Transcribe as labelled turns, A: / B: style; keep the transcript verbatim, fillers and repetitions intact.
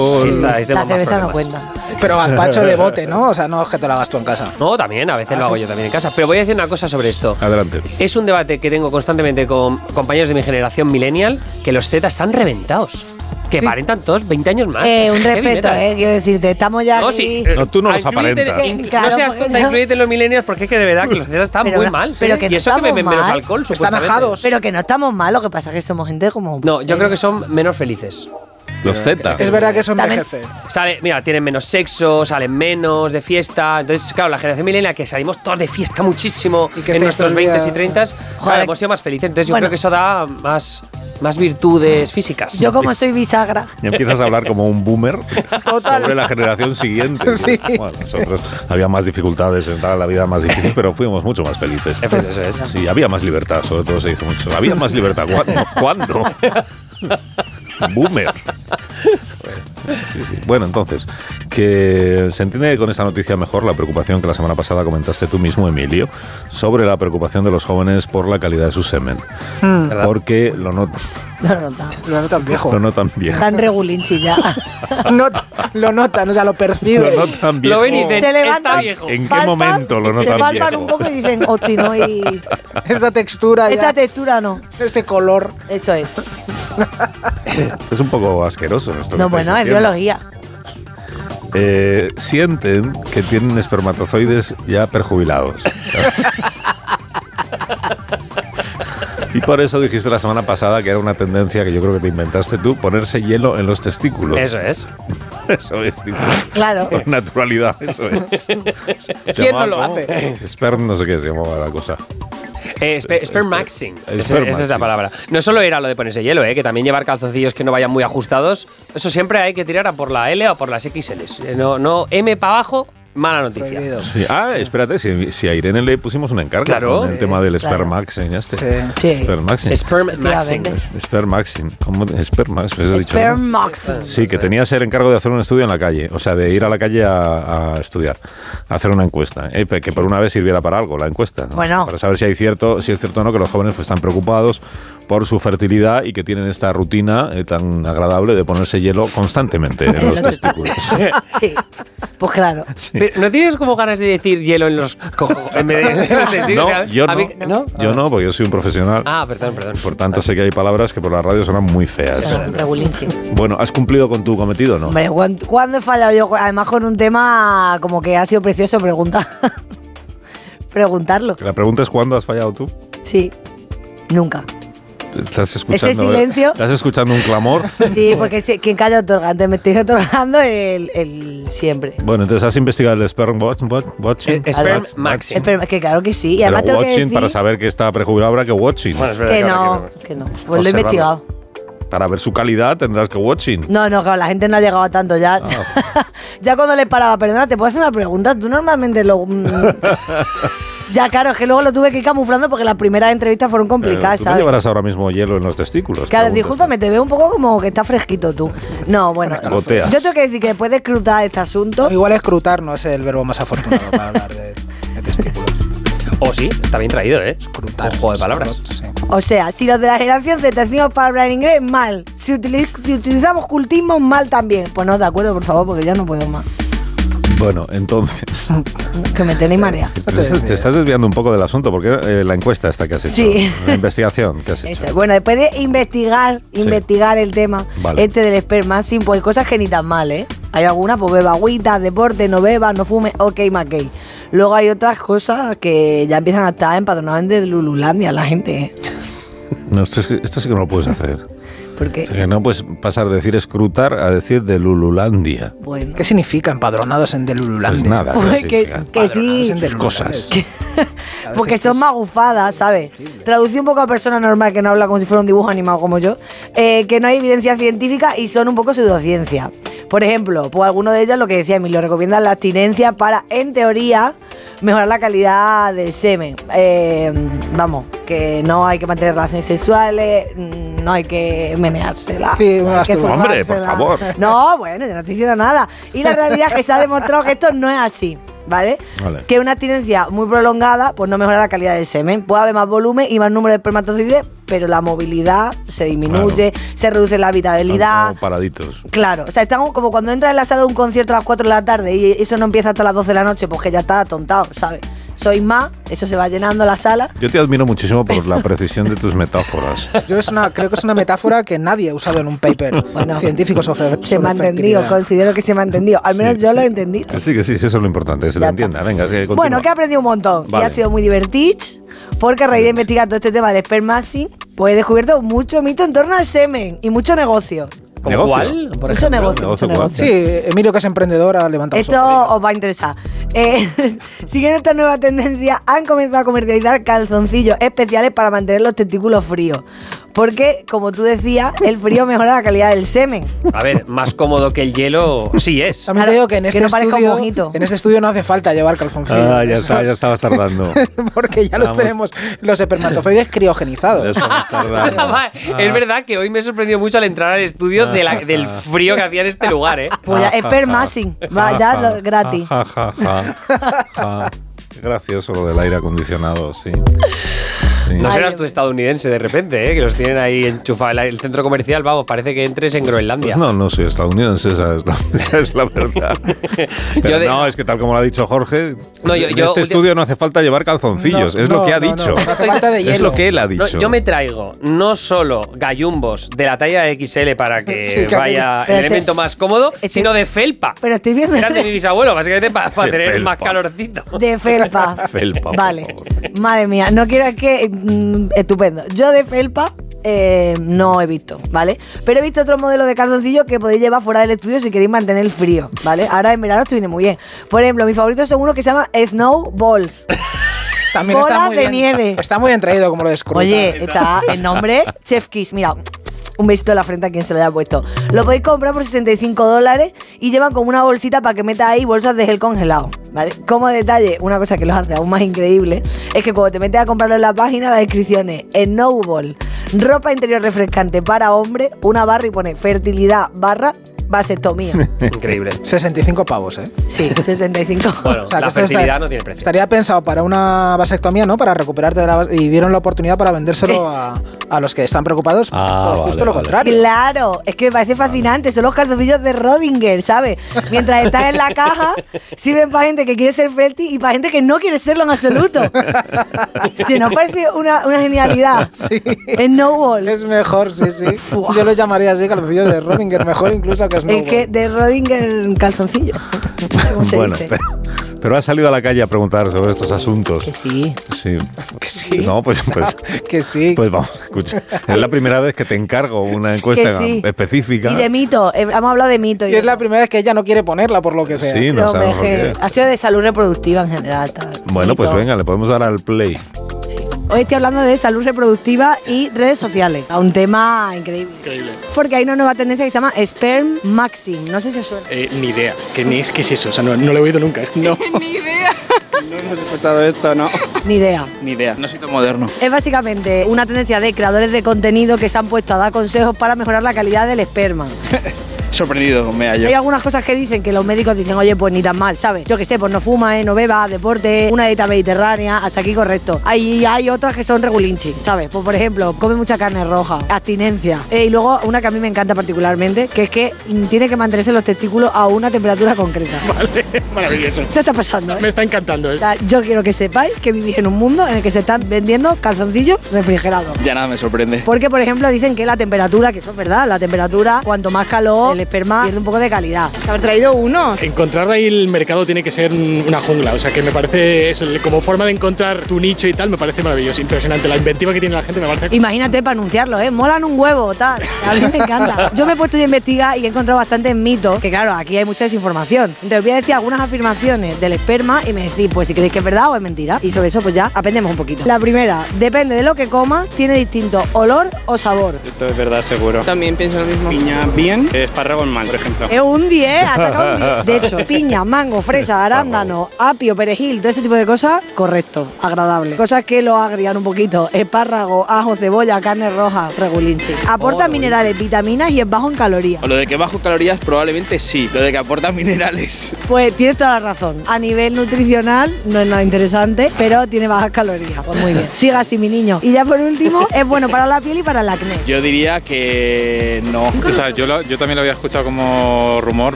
A: Esta es de
B: La
A: más
B: cerveza
A: problemas.
B: no cuenta.
C: Pero gazpacho de bote, ¿no? O sea, no es que te lo hagas tú en casa.
A: No, también, a veces
C: ¿Ah,
A: lo hago
C: sí?
A: yo también en casa. Pero voy a decir una cosa sobre esto.
D: Adelante.
A: Es un debate que tengo constantemente con compañeros de mi generación millennial, que los Z están reventados. Que
C: Sí.
A: aparentan todos veinte años más.
B: Eh,
A: Es
B: un
A: heavy
B: respeto,
A: metal.
B: eh, quiero decirte, estamos ya
A: No,
B: aquí.
A: sí.
D: No, tú no los
A: Inclúyete-
D: aparentas.
A: in-
B: Claro,
A: no seas
B: porque
A: tonta,
B: no.
A: incluyete en los millennials porque es que de verdad que los Z están
B: Pero
A: muy
B: no-
A: mal.
B: pero que
A: y
B: no
A: eso que beben
B: estamos
A: menos
B: mal.
A: alcohol,
C: Están
A: supuestamente.
C: ajados.
B: Pero que no estamos mal, lo que pasa es que somos gente como...
A: No, yo
B: sí.
A: creo que son menos felices.
D: Los Z.
C: Es verdad que eso
B: También-
C: envejece.
A: Sale, mira, tienen menos sexo, salen menos de fiesta. Entonces, claro, la generación millennial que salimos todos de fiesta muchísimo
C: Y que
A: en
C: estáis
A: nuestros
C: todo el día-
A: veinte y treinta, claro,
B: Joder.
A: hemos sido más felices. Entonces, yo
B: Bueno.
A: creo que eso da más, más virtudes físicas.
B: Yo como soy bisagra.
D: Y empiezas a hablar como un boomer
C: Total.
D: sobre la generación siguiente.
C: Sí.
D: Bueno, nosotros había más dificultades, entraba la vida más difícil, pero fuimos mucho más felices.
A: Eso es.
D: Sí, había más libertad, sobre todo se dice mucho. Había más libertad. ¿Cuándo? ¿Cuándo? Boomer. Sí, sí. Bueno, entonces, que se entiende con esta noticia mejor la preocupación que la semana pasada comentaste tú mismo, Emilio, sobre la preocupación de los jóvenes por la calidad de su semen.
A: ¿Verdad?
D: Porque lo, not
B: Lo notan.
C: Lo notan viejo.
D: lo notan bien.
B: Están regulinchi ya.
C: Not- lo notan, o sea, lo perciben.
D: Lo notan viejo.
A: Lo ven y dicen,
B: Se
A: está
B: levantan,
A: viejo.
D: ¿En qué
B: palpan,
D: momento lo
B: se
D: notan
B: palpan
D: viejo?
B: un poco y dicen, hostia, no, y
C: Esta textura ya,
B: esta textura no.
C: ese color.
B: Eso es.
D: Es un poco asqueroso esto. que
B: No,
D: estáis
B: bueno, es
D: diciendo.
B: biología.
D: Eh, sienten que tienen espermatozoides ya perjubilados. Y por eso dijiste la semana pasada que era una tendencia que yo creo que te inventaste tú, ponerse hielo en los testículos.
A: Eso es.
D: Eso es, dice.
B: Claro.
D: Con naturalidad, eso es. Se
C: ¿Quién no
D: llamaba
C: lo
D: como
C: hace?
D: Sperm, no sé qué se llamaba la cosa.
A: Eh, sper- spermaxing.
D: Eh,
A: Esa, esa es la
D: spermaxing.
A: palabra. No solo era lo de ponerse hielo, eh, que también llevar calzoncillos que no vayan muy ajustados. Eso siempre hay que tirar a por la L o por las equis ele. Eh, No, no M para abajo, mala noticia.
C: Prohibido.
D: Sí. Ah, espérate, si, si a Irene le pusimos un encargo
A: Claro.
D: con el
C: Sí,
D: tema del
B: claro.
D: spermaxing este.
C: Sí.
B: Sí.
D: Spermaxing.
A: Spermaxing.
B: Efectivamente.
D: Spermaxing. ¿Cómo? Spermaxing, eso he dicho, ¿no?
B: Spermaxing.
D: Sí, que tenías el encargo de hacer un estudio en la calle, o sea, de ir a la calle a, a estudiar, a hacer una encuesta, eh, que por una vez sirviera para algo la encuesta, ¿no?
B: Bueno.
D: Para saber si hay cierto, si es cierto o no que los jóvenes pues, están preocupados por su fertilidad y que tienen esta rutina eh, tan agradable de ponerse hielo constantemente en los testículos.
B: Sí. Pues claro.
A: Pero, ¿no tienes como ganas de decir hielo en los cojo- en vez de en los testículos?
D: No,
A: O sea,
D: yo
A: a
D: no.
A: mí- ¿no?
D: Yo no, porque yo soy un profesional.
A: Ah, perdón, perdón.
D: Por tanto, sé que hay palabras que por la radio suenan muy feas.
B: Regulinchi.
D: Bueno, ¿has cumplido con tu cometido o no?
B: Hombre, ¿cuán- ¿cuándo he fallado yo? Además con un tema como que ha sido precioso preguntar. Preguntarlo.
D: Que la pregunta es ¿cuándo has fallado tú?
B: Sí. Nunca.
D: ¿Estás escuchando,
B: Ese silencio.
D: ¿Estás escuchando un clamor?
B: Sí, porque si- quien calla otorga. Antes me estoy otorgando el, el siempre.
D: Bueno, entonces has investigado el sperm watch, watch- watching.
A: Eh, spermaxing.
B: Espera, que claro que sí. Y
D: Pero
B: además tengo que
D: watching
B: decir
D: para saber que está prejubilado habrá que watching.
A: Bueno, es verdad
B: que
A: ahora
B: no, que no. Pues lo he
D: Observando.
B: investigado.
D: Para ver su calidad tendrás que watching.
B: No, no, claro, la gente no ha llegado a tanto ya.
D: Ah.
B: Ya cuando le paraba, perdona, ¿te puedo hacer una pregunta? Tú normalmente lo... mm, ya, claro, es que luego lo tuve que ir camuflando porque las primeras entrevistas fueron
D: Pero
B: complicadas,
D: tú no
B: ¿sabes?
D: llevarás ahora mismo hielo en los testículos.
B: Claro,
D: preguntas.
B: discúlpame, te veo un poco como que está fresquito tú. No, bueno.
D: Goteas.
B: Yo tengo que decir que después de escrutar este asunto...
C: Igual escrutar no es el verbo más afortunado para hablar de, de testículos.
A: Oh, sí, está bien traído, ¿eh?
C: Escrutar.
A: Un juego de palabras.
C: Sí.
B: O sea, si los de la generación Z decimos para hablar en inglés, mal. Si, utiliz- si utilizamos cultismo, mal también. Pues no, de acuerdo, por favor, porque ya no puedo más.
D: Bueno, entonces,
B: Que me tenéis marea.
D: te, te estás desviando un poco del asunto porque eh, la encuesta esta que has hecho,
B: Sí.
D: la investigación que has hecho.
B: Eso. Bueno, después de investigar,
D: Sí.
B: investigar el tema
D: Vale.
B: este del spermaxing, pues hay cosas que ni tan mal, ¿eh? Hay algunas, pues beba agüita, deporte, no beba, no fume, ok, mackey. Luego hay otras cosas que ya empiezan a estar empadronadas de Lululandia la gente, ¿eh?
D: No, esto, es- esto sí que no lo puedes hacer.
B: Porque,
D: O sea, que no puedes pasar de decir escrutar a decir de Lululandia.
B: bueno,
C: ¿Qué significa empadronados en Delululandia?
D: Pues nada.
B: pues
D: ¿qué
B: que,
D: significa?
B: que sí,
C: En
D: Sus cosas.
C: Delululandia.
B: porque son magufadas, ¿sabes? Traducí un poco a persona normal que no habla como si fuera un dibujo animado como yo, eh, que no hay evidencia científica y son un poco pseudociencia. Por ejemplo, pues alguno de ellos, lo que decía Emilio, recomiendan la abstinencia para, en teoría, mejorar la calidad del semen. Eh, vamos, que no hay que mantener relaciones sexuales, mm, no hay que meneársela.
C: Sí,
B: no hay
C: unas
B: que
C: tubas.
D: Hombre, por
B: zurrársela.
D: favor.
B: No, bueno, yo no estoy diciendo nada. Y la realidad es que se ha demostrado que esto no es así. ¿vale?
D: Vale.
B: Que una abstinencia muy prolongada pues no mejora la calidad del semen. Puede haber más volumen y más número de espermatozoides, pero la movilidad se disminuye, claro. se reduce la habitabilidad.
D: Están como paraditos.
B: Claro, o sea, estamos como cuando entras en la sala de un concierto a las cuatro de la tarde y eso no empieza hasta las doce de la noche, pues que ya está atontado, ¿sabes? Sois más, eso se va llenando la sala.
D: Yo te admiro muchísimo por la precisión de tus metáforas.
C: Yo es una, creo que es una metáfora que nadie ha usado en un paper
B: bueno,
C: científico sobre
B: Se me ha entendido, considero que se me ha entendido. Al menos
D: sí.
B: yo lo he entendido.
D: Sí, que sí, sí, eso es lo importante, que se
B: Ya
D: lo
B: está.
D: entienda. Venga, que continúa.
B: Bueno, que he aprendido un montón
D: Vale.
B: y ha sido muy divertido porque a raíz de investigar todo este tema del spermacing, pues he descubierto mucho mito en torno al semen y mucho negocio.
A: ¿Como
D: ¿Negocio?
A: cuál? Por
B: Mucho
A: ejemplo?
B: negocio,
D: ¿Negocio
B: mucho
D: cuál?
B: negocio.
C: Sí, Emilio, que es emprendedor, ha levantado
B: Esto
C: su hoja.
B: os va a interesar. Eh, siguiendo esta nueva tendencia, han comenzado a comercializar calzoncillos especiales para mantener los testículos fríos. Porque, como tú decías, el frío mejora la calidad del semen.
A: A ver, más cómodo que el hielo sí es.
C: También
B: Claro,
C: te digo que en
B: que
C: este,
B: no parezca un
C: estudio,
B: mojito.
C: en este estudio no hace falta llevar calzoncillos.
D: Ah, ya está, ya estabas tardando.
C: Porque ya los
D: Vamos.
C: tenemos los espermatozoides
D: Ya
C: criogenizados.
D: estabas tardando.
A: Va, Es verdad que hoy me sorprendió mucho al entrar al estudio de la- del frío que hacía en este lugar, ¿eh?
B: Pues ya, spermacing, va, ya lo, gratis.
D: Ja, ja, ja, ja. Qué gracioso lo del aire acondicionado, sí. Sí.
A: No
B: Ay,
A: serás
B: Dios
A: tú
B: mío.
A: estadounidense de repente, ¿eh? Que los tienen ahí enchufados. El, el centro comercial, vamos, parece que entres en Groenlandia.
D: Pues no, no soy estadounidense, esa es la, esa es la verdad. Pero
A: Yo de-
D: no, es que tal como lo ha dicho Jorge,
A: No, yo-
D: en
A: yo-
D: este estudio no hace falta llevar calzoncillos,
C: No,
D: es
C: no,
D: lo que ha
C: no, no,
D: dicho.
C: no hace falta de
D: Es
C: hielo.
D: lo que él ha
A: No,
D: dicho.
A: yo me traigo no solo gallumbos de la talla equis ele para que
C: Sí, que
A: vaya
B: Pero
A: el
B: te-
A: elemento más cómodo,
B: este-
A: sino de felpa.
B: Pero estoy viendo
A: Eran de mi bisabuelo, básicamente para
D: De
A: tener
D: felpa.
A: más calorcito.
B: de felpa.
D: Felpa, por
B: Vale.
D: favor.
B: Madre mía, no quiero es que. mm, estupendo. Yo de felpa eh, no he visto, ¿vale? Pero he visto otro modelo de calzoncillo que podéis llevar fuera del estudio si queréis mantener el frío, ¿vale? Ahora en verano esto viene muy bien. Por ejemplo, mi favorito es uno que se llama Snow Balls.
C: También está
B: Bola
C: muy
B: de
C: bien.
B: nieve.
C: Está muy bien traído como lo descubrí.
B: Oye, está el nombre Chef Kiss, mira. Un besito en la frente a quien se lo haya puesto. Lo podéis comprar por sesenta y cinco dólares y llevan como una bolsita para que metas ahí bolsas de gel congelado, ¿vale? Como detalle, una cosa que los hace aún más increíble es que cuando te metes a comprarlo en la página, la descripción es Snowball, ropa interior refrescante para hombre, una barra y pone fertilidad barra vasectomía.
A: Increíble.
C: sesenta y cinco pavos, ¿eh?
B: Sí, sesenta y cinco.
A: Bueno,
C: O sea, que
A: la
C: esto
A: fertilidad
C: está-
A: no tiene precio.
C: Estaría pensado para una vasectomía, ¿no? Para recuperarte de la vas- y vieron la oportunidad para vendérselo a, a los que están preocupados
D: Ah,
C: por justo
D: vale,
C: lo
D: vale.
C: contrario.
B: Claro, es que me parece fascinante. Son los calzoncillos de Rodinger, ¿sabes? Mientras están en la caja, sirven para gente que quiere ser fértil y para gente que no quiere serlo en absoluto. Hostia, ¿no parece una, una genialidad?
C: Sí.
B: Snowball.
C: Es mejor, sí, sí.
B: Buah.
C: Yo lo llamaría así, calzoncillos de Rodinger, mejor incluso que Snowball.
B: Es que de Rodinger en calzoncillo. No sé cómo se
D: Bueno,
B: dice.
D: pero, pero has salido a la calle a preguntar sobre estos asuntos.
B: Que sí.
D: Sí.
C: Que sí.
D: No, pues, pues,
C: Que sí.
D: pues vamos, escucha. Es la primera vez que te encargo una encuesta
B: Que sí.
D: específica.
B: Y de mito. eh, Hemos hablado de mito.
C: Y es la primera vez que ella no quiere ponerla, por lo que sea.
D: Sí, no
B: Pero, hombre,
D: sabemos por
B: que
D: qué.
B: ha sido de salud reproductiva en general. tal.
D: Bueno, pues
B: Mito.
D: venga, le podemos dar al play.
B: Hoy estoy hablando de salud reproductiva y redes sociales. A un tema increíble.
E: Increíble.
B: Porque hay una nueva tendencia que se llama Sperm Maxing. No sé si os suena.
E: Eh, ni idea. ¿Qué, ni es, ¿Qué es eso? O sea, no, no lo he oído nunca. Es que no. Ni idea. No hemos escuchado esto, ¿no?
B: Ni idea.
E: Ni idea.
C: No soy tan moderno.
B: Es básicamente una tendencia de creadores de contenido que se han puesto a dar consejos para mejorar la calidad del esperma.
E: Sorprendido me hallo.
B: Hay algunas cosas que dicen que los médicos dicen, oye, pues ni tan mal, ¿sabes? Yo qué sé, pues no fuma, ¿eh? No beba, deporte, una dieta mediterránea, hasta aquí correcto. Hay, hay otras que son regulinchi, ¿sabes? Pues por ejemplo, come mucha carne roja, abstinencia. Eh, y luego una que a mí me encanta particularmente, que es que mm, tiene que mantenerse los testículos a una temperatura concreta.
E: Vale, maravilloso.
B: ¿Qué está pasando?
E: Me
B: eh?
E: está encantando.
B: O
E: ¿eh?
B: sea, yo quiero que sepáis que vivís en un mundo en el que se están vendiendo calzoncillos refrigerados.
E: Ya nada me sorprende.
B: Porque, por ejemplo, dicen que la temperatura, que eso es verdad, la temperatura, cuanto más calor, el esperma pierde un poco de calidad. Haber traído uno.
E: Encontrar ahí el mercado tiene que ser un- una jungla. O sea, que me parece eso, como forma de encontrar tu nicho y tal, me parece maravilloso, impresionante. La inventiva que tiene la gente me parece.
B: Imagínate para anunciarlo, ¿eh? Molan un huevo, tal. A mí me encanta. Yo me he puesto a investigar y he encontrado bastantes mitos, que claro, aquí hay mucha desinformación. Entonces voy a decir algunas afirmaciones del esperma y me decís, pues si creéis que es verdad o es mentira. Y sobre eso, pues ya aprendemos un poquito. La primera, depende de lo que comas, tiene distinto olor o sabor.
F: Esto es verdad seguro.
G: También pienso lo mismo.
F: Piña bien, espárragos Dragon Man, por ejemplo.
B: Es un diez, ha sacado un diez. De hecho, piña, mango, fresa, arándano, apio, perejil, todo ese tipo de cosas, correcto, agradable. Cosas que lo agrian un poquito, espárrago, ajo, cebolla, carne roja, regulinchi. Aporta
A: Oh,
B: minerales, vitaminas y es bajo en calorías.
G: O lo de que bajo calorías probablemente sí. Lo de que aporta minerales.
B: Pues tienes toda la razón. A nivel nutricional no es nada interesante, pero tiene bajas calorías. Pues muy bien. Siga así, mi niño. Y ya por último, es bueno para la piel y para el acné.
G: Yo diría que no.
H: O sea, yo, lo- yo también lo había escuchado como rumor,